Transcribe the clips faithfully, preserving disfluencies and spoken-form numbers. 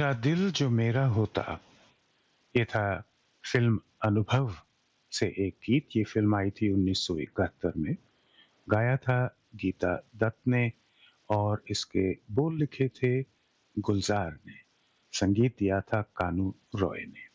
तेरा दिल जो मेरा होता, ये था फिल्म अनुभव से एक गीत। ये फिल्म आई थी उन्नीस सौ इकहत्तर में। गाया था गीता दत्त ने और इसके बोल लिखे थे गुलजार ने। संगीत दिया था कानू रॉय ने।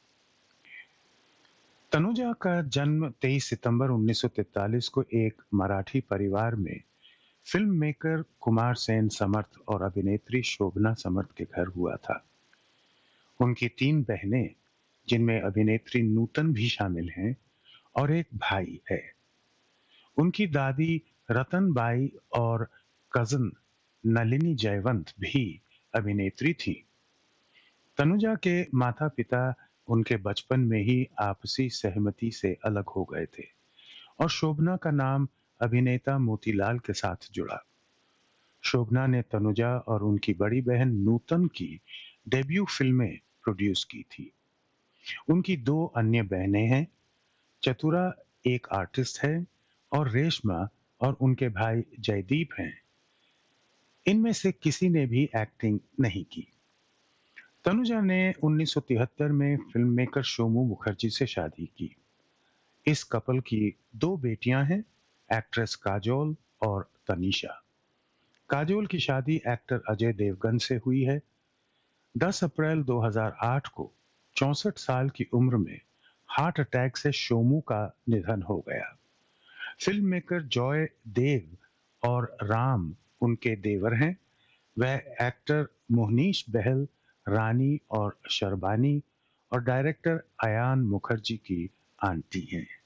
तनुजा का जन्म तेईस सितंबर उन्नीस सौ तैंतालीस को एक मराठी परिवार में फिल्म मेकर कुमार सेन समर्थ और अभिनेत्री शोभना समर्थ के घर हुआ था। उनकी तीन बहनें, जिनमें अभिनेत्री नूतन भी शामिल हैं, और एक भाई है। उनकी दादी रतन बाई और कजन नलिनी जयवंत भी अभिनेत्री थी। तनुजा के माता पिता उनके बचपन में ही आपसी सहमति से अलग हो गए थे और शोभना का नाम अभिनेता मोतीलाल के साथ जुड़ा। शोभना ने तनुजा और उनकी बड़ी बहन नूतन की डेब्यू फिल्में प्रोड्यूस की थी। उनकी दो अन्य बहनें हैं। चतुरा एक आर्टिस्ट है और रेशमा और उनके भाई जयदीप हैं। इनमें से किसी ने भी एक्टिंग नहीं की। तनुजा ने उन्नीस सौ तिहत्तर में फिल्म मेकर शोमू मुखर्जी से शादी की। इस कपल की दो बेटियां हैं, एक्ट्रेस काजोल और तनीषा। काजोल की शादी एक्टर अजय देवगन से हुई है। दस अप्रैल दो हज़ार आठ को चौसठ साल की उम्र में हार्ट अटैक से शोमू का निधन हो गया। फिल्म मेकर जॉय देव और राम उनके देवर हैं। वह एक्टर मोहनीश बहल, रानी और शर्बानी और डायरेक्टर अयान मुखर्जी की आंटी हैं।